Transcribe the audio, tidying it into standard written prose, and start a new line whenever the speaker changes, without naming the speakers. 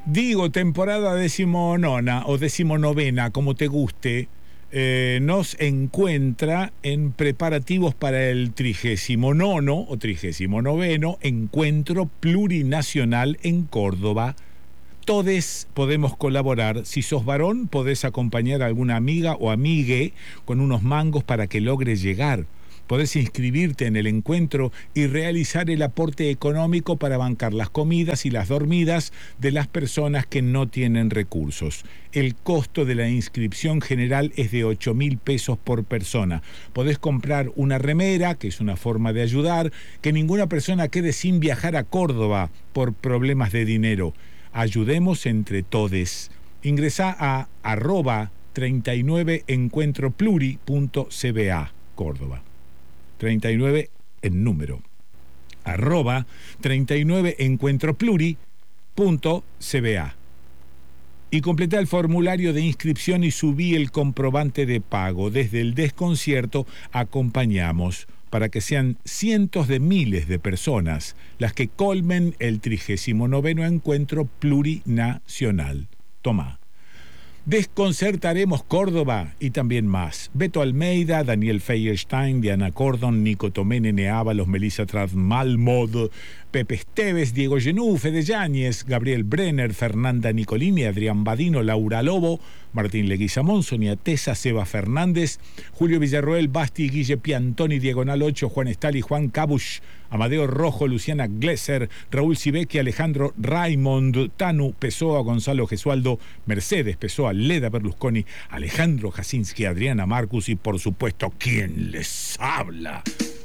Digo, temporada 19ª o 19ª, como te guste, nos encuentra en preparativos para el 39º o 39º Encuentro Plurinacional en Córdoba. Todes podemos colaborar. Si sos varón, podés acompañar a alguna amiga o amigue con unos mangos para que logre llegar. Podés inscribirte en el encuentro y realizar el aporte económico para bancar las comidas y las dormidas de las personas que no tienen recursos. El costo de la inscripción general es de 8.000 pesos por persona. Podés comprar una remera, que es una forma de ayudar, que ninguna persona quede sin viajar a Córdoba por problemas de dinero. Ayudemos entre todes. Ingresá a @39encuentropluri.cba, Córdoba. 39 en número. @39encuentropluri.cba. Y completé el formulario de inscripción y subí el comprobante de pago. Desde el desconcierto acompañamos para que sean cientos de miles de personas las que colmen el 39º Encuentro Plurinacional. Tomá. Desconcertaremos Córdoba y también más. Beto Almeida, Daniel Feierstein, Diana Cordon, Nico Tomé, Nene Ábalos, Melissa Malmod, Pepe Esteves, Diego Genú, Fede Yáñez, Gabriel Brenner, Fernanda Nicolini, Adrián Badino, Laura Lobo, Martín Leguizamón, Sonia Tesa, Seba Fernández, Julio Villarroel, Basti, Guille Piantoni, Diagonal 8, Juan Estali, Juan Cabush, Amadeo Rojo, Luciana Glesser, Raúl Sibecki, Alejandro Raimond, Tanu Pessoa, Gonzalo Gesualdo, Mercedes Pessoa, Leda Berlusconi, Alejandro Jasinski, Adriana Marcus y por supuesto, ¿quién les habla?